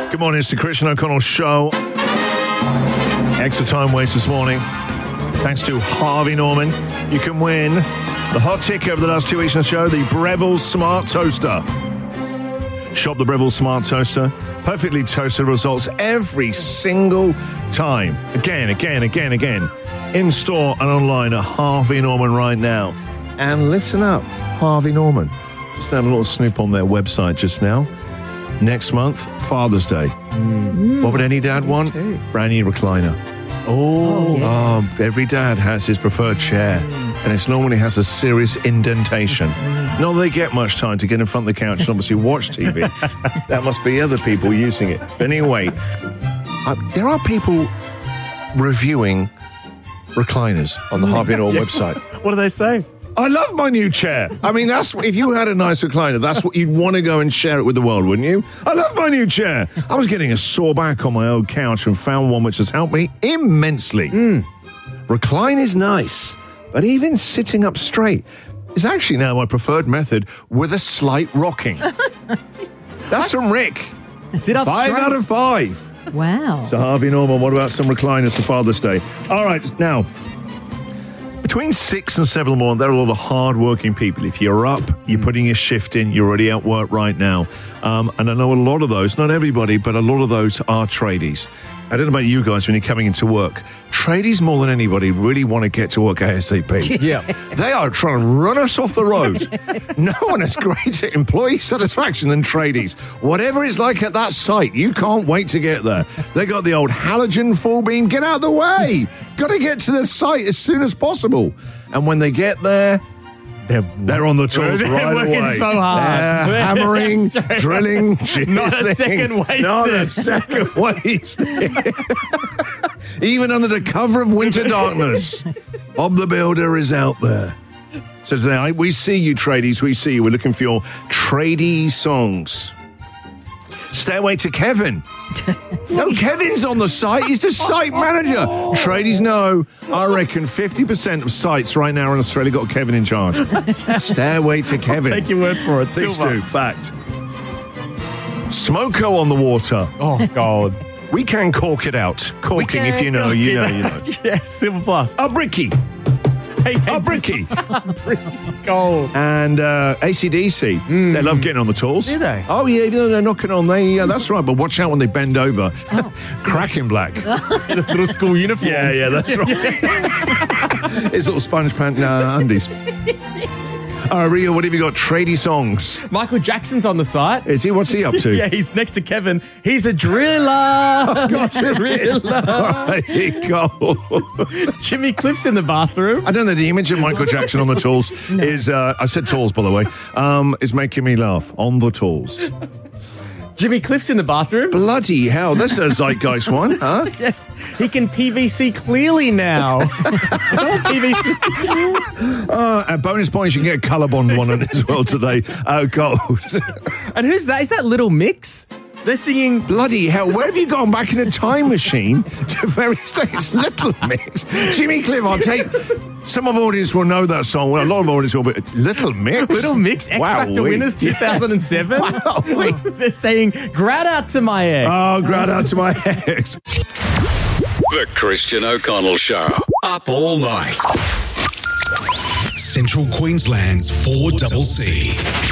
Good morning, it's the Christian O'Connell Show. Extra time waste this morning. Thanks to Harvey Norman. You can win the hot ticket over the last 2 weeks on the show, the Breville Smart Toaster. Shop the Breville Smart Toaster. Perfectly toasted results every single time. Again. In store and online at Harvey Norman right now. And listen up, Harvey Norman. Just had a little snoop on their website just now. Next month, Father's Day. What would any dad want? Brand new recliner. Every dad has his preferred chair, and it normally has a serious indentation. Not that they get much time to get in front of the couch and obviously watch TV. That must be other people using it. But anyway, there are people reviewing recliners on the Harvey Norman website. What do they say? I love my new chair. I mean, if you had a nice recliner, that's what you'd want to go and share it with the world, wouldn't you? I love my new chair. I was getting a sore back on my old couch and found one which has helped me immensely. Recline is nice, but even sitting up straight is actually now my preferred method with a slight rocking. That's from Rick. Sit up 5 straight. out of 5. Wow. So Harvey Norman, what about some recliners for Father's Day? All right, now, between 6 and 7 in the morning, there are a lot of hard-working people. If you're up, you're putting your shift in, you're already at work right now. And I know a lot of those, not everybody, but a lot of those are tradies. I don't know about you guys when you're coming into work. Tradies, more than anybody, really want to get to work ASAP. Yeah. They are trying to run us off the road. No one is greater employee satisfaction than tradies. Whatever it's like at that site, you can't wait to get there. They got the old halogen full beam. Get out of the way. Got to get to the site as soon as possible. And when they get there, they're on the tools They're right working away. so hard. They're hammering, drilling, Not a chiseling. second wasted. Not a second wasted. Even under the cover of winter darkness, Bob the Builder is out there. So today, we see you, tradies. We see you. We're looking for your tradie songs. Stairway to Kevin. No, Kevin's on the site. He's the site manager. Tradies know. I reckon 50% of sites right now in Australia got Kevin in charge. Stairway to Kevin. Take your word for it. Please Silver. do. Fact. Smoko on the water. Oh, God. We can cork it out. Corking, if you know, you know, you know. Yes, Silver Plus. A bricky. Hey, A bricky. gold. And AC/DC. They love getting on the tools. Do they? Oh, yeah, even though they're knocking on, that's right. But watch out when they bend over. Cracking black. In this little school uniform. Yeah, that's right. His little sponge pant undies. All right, Rio, what have you got? Tradie songs. Michael Jackson's on the site. Is he? What's he up to? Yeah, he's next to Kevin. He's a driller. Driller. There you go. Jimmy Cliff's in the bathroom. I don't know, the image of Michael Jackson on the tools is, I said tools, by the way, is making me laugh. On the tools. Jimmy Cliff's in the bathroom. Bloody hell, that's a zeitgeist one, huh? Yes, he can PVC clearly now. PVC. At bonus points, you can get a Colorbond one on it as well today. Gold. And who's that? Is that Little Mix? They're singing. Bloody hell, where have you gone back in a time machine to various days? Little Mix. Jimmy Cliff, I'll take... Some of audience will know that song. Well, a lot of audience will, but Little Mix? Little Mix, X Factor winners 2007. Yes. Wow. They're saying, "Grat out to my ex." Oh, grat out to my ex. The Christian O'Connell Show. Up all night. Central Queensland's 4CC.